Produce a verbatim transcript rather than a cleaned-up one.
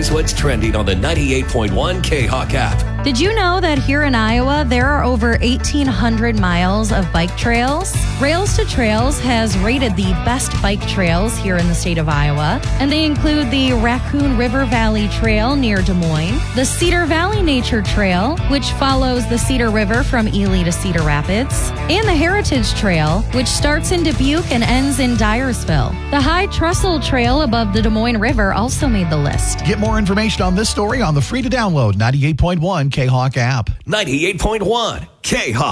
Here's what's trending on the ninety-eight point one K-Hawk app. Did you know that here in Iowa, there are over eighteen hundred miles of bike trails? Rails to Trails has rated the best bike trails here in the state of Iowa, and they include the Raccoon River Valley Trail near Des Moines, the Cedar Valley Nature Trail, which follows the Cedar River from Ely to Cedar Rapids, and the Heritage Trail, which starts in Dubuque and ends in Dyersville. The High Trestle Trail above the Des Moines River also made the list. Get more information on this story on the free-to-download ninety-eight point one K-Hawk app. ninety-eight point one K-Hawk.